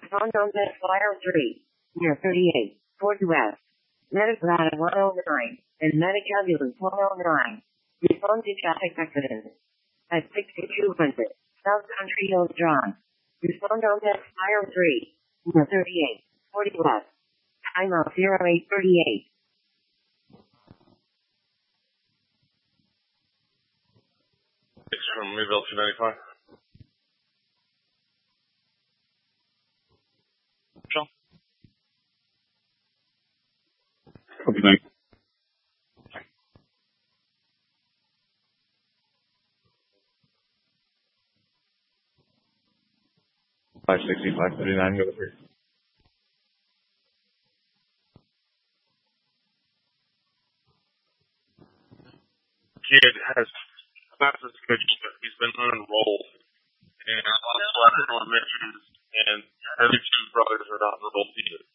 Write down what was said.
Condoms at Flyer 3, near 38, Fort West. Metagrata 109, and Metacabulous 109. Respond to traffic accidents. At 6200, South Country Hills Drive. Respond on at Flyer 3, near 38, 40 West. Time of 0838. It's from Mayville 295. John? Copy, thanks. Five 539, go through. Kid has classes scheduled, but he's been unenrolled. And lots of lateral admissions, and his two brothers are not enrolled either.